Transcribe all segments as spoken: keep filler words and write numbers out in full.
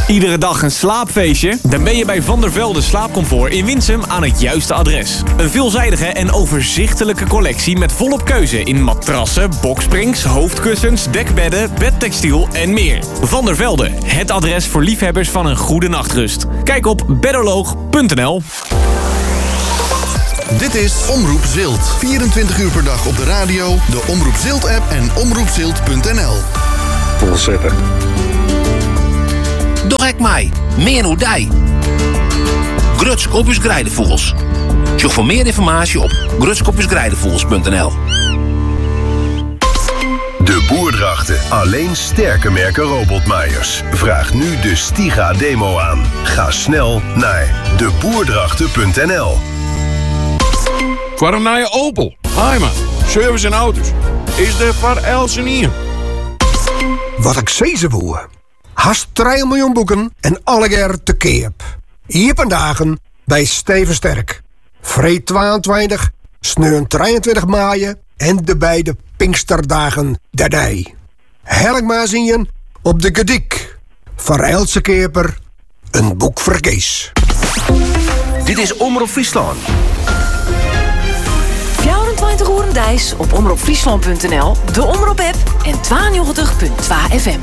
Iedere dag een slaapfeestje? Dan ben je bij Van der Velde Slaapcomfort in Winsum aan het juiste adres. Een veelzijdige en overzichtelijke collectie met volop keuze in matrassen, boksprings, hoofdkussens, dekbedden, bedtextiel en meer. Van der Velde, het adres voor liefhebbers van een goede nachtrust. Kijk op bedoloog punt n l. Dit is Omroep Zilt. vierentwintig uur per dag op de radio, de Omroep Zilt-app en omroep zilt punt n l. Volzetten. Doch ik mij, meer hoe dij. Grutskopjes Grijdenvoegels. Zoek voor meer informatie op grutskopjes grijdenvoegels punt n l. De Boerdrachten. Alleen sterke merken robotmaaiers. Vraag nu de Stiga-demo aan. Ga snel naar de boerdrachten punt n l. Voor een nieuwe Opel, Heima, service en auto's. Is de voor Elsenier. Wat ik zei ze boer. Haast drie miljoen boeken en allegaar te keep. Hier vandaag bij Steven Sterk. Vreed tweeëntwintig, sneun drieëntwintig maaien en de beide Pinksterdagen daarbij. Helk maar zien op de Gediek. Voor Else Keper, een boek voor Kees. Dit is Omroep Friesland. vierentwintig uur dijs op omroep friesland punt n l, de Omroep-app en tweeënnegentig punt twee F M.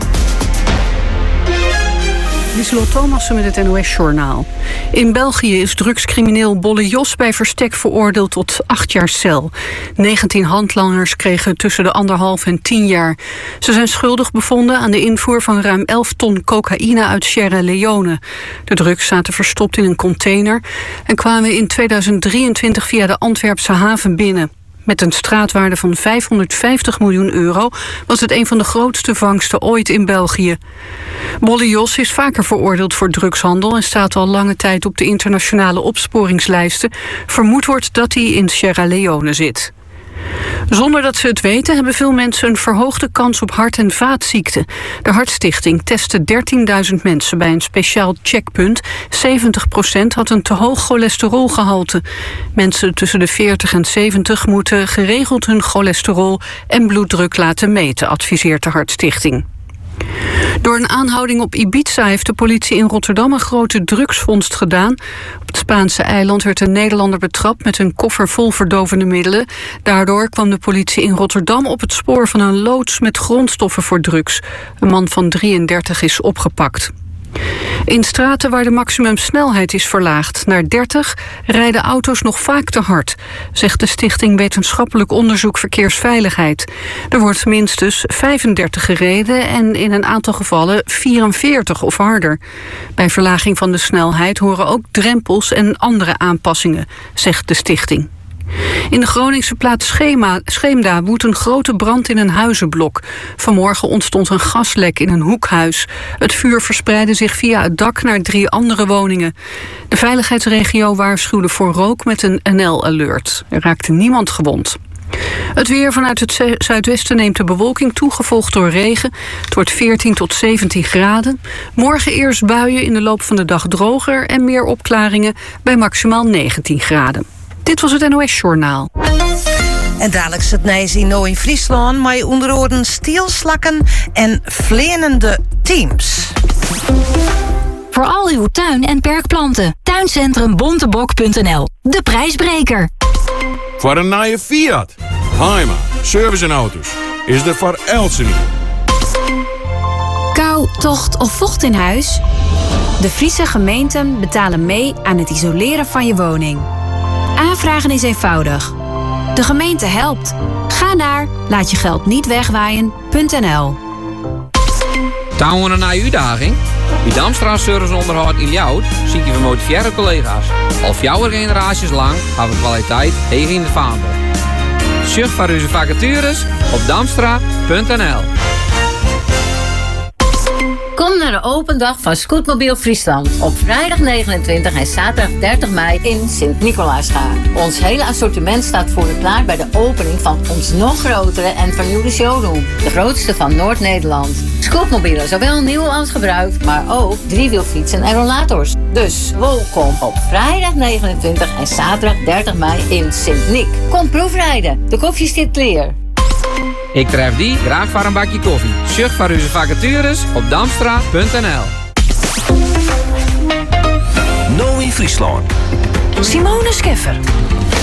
Lieselot Thomassen met het N O S-journaal. In België is drugscrimineel Bolle Jos bij verstek veroordeeld tot acht jaar cel. negentien handlangers kregen tussen de anderhalf en tien jaar. Ze zijn schuldig bevonden aan de invoer van ruim elf ton cocaïne uit Sierra Leone. De drugs zaten verstopt in een container en kwamen in tweeduizend drieëntwintig via de Antwerpse haven binnen. Met een straatwaarde van vijfhonderdvijftig miljoen euro was het een van de grootste vangsten ooit in België. Bolle Jos is vaker veroordeeld voor drugshandel en staat al lange tijd op de internationale opsporingslijsten. Vermoed wordt dat hij in Sierra Leone zit. Zonder dat ze het weten hebben veel mensen een verhoogde kans op hart- en vaatziekten. De Hartstichting testte dertienduizend mensen bij een speciaal checkpunt. zeventig procent had een te hoog cholesterolgehalte. Mensen tussen de veertig en zeventig moeten geregeld hun cholesterol en bloeddruk laten meten, adviseert de Hartstichting. Door een aanhouding op Ibiza heeft de politie in Rotterdam een grote drugsvondst gedaan. Op het Spaanse eiland werd een Nederlander betrapt met een koffer vol verdovende middelen. Daardoor kwam de politie in Rotterdam op het spoor van een loods met grondstoffen voor drugs. Een man van drieëndertig is opgepakt. In straten waar de maximumsnelheid is verlaagd naar dertig... rijden auto's nog vaak te hard, zegt de Stichting Wetenschappelijk Onderzoek Verkeersveiligheid. Er wordt minstens vijfendertig gereden en in een aantal gevallen vierenveertig of harder. Bij verlaging van de snelheid horen ook drempels en andere aanpassingen, zegt de stichting. In de Groningse plaats Schema, Scheemda woedt een grote brand in een huizenblok. Vanmorgen ontstond een gaslek in een hoekhuis. Het vuur verspreidde zich via het dak naar drie andere woningen. De veiligheidsregio waarschuwde voor rook met een N L-alert. Er raakte niemand gewond. Het weer vanuit het zuidwesten neemt de bewolking toe, gevolgd door regen. Het wordt veertien tot zeventien graden. Morgen eerst buien, in de loop van de dag droger en meer opklaringen bij maximaal negentien graden. Dit was het N O S-journaal. En dadelijk zit Nijs in Nou in Friesland, maar onder andere stielslakken en vlenende teams. Voor al uw tuin- en perkplanten. Tuincentrum bontebok punt n l. De prijsbreker. Voor een nieuwe Fiat, Heima, service en auto's. Is er voor Elsenier. Kou, tocht of vocht in huis? De Friese gemeenten betalen mee aan het isoleren van je woning. Aanvragen is eenvoudig. De gemeente helpt. Ga naar laat je geld niet wegwaaien punt n l. Touwen een nieuwe uitdaging? Bij Damstra Service Onderhoud in Ljouwt zie je gemotiveerde collega's. Al vier generaties lang hebben we kwaliteit tegen in de vaandel. Zoek voor onze vacatures op damstra punt n l. Kom naar de open dag van Scootmobiel Friesland op vrijdag negenentwintig en zaterdag dertig mei in Sint-Nicolaasgaard. Ons hele assortiment staat voor u klaar bij de opening van ons nog grotere en vernieuwde showroom. De grootste van Noord-Nederland. Scootmobielen, zowel nieuw als gebruikt, maar ook driewielfietsen en rollators. Dus welkom op vrijdag negenentwintig en zaterdag dertig mei in Sint-Nic. Kom proefrijden, de koffie zit klaar. Ik tref die graag voor een bakje koffie. Zoek voor onze vacatures op damstra punt n l. Friesland. Simone Scheffer.